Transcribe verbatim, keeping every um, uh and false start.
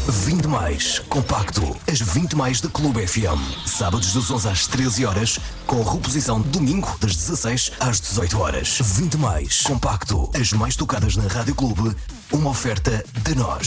vinte mais compacto. As vinte mais da Clube F M. Sábados das onze às treze horas, com reposição domingo das dezasseis às dezoito horas. vinte mais compacto. As mais tocadas na Rádio Clube. Uma oferta de nós.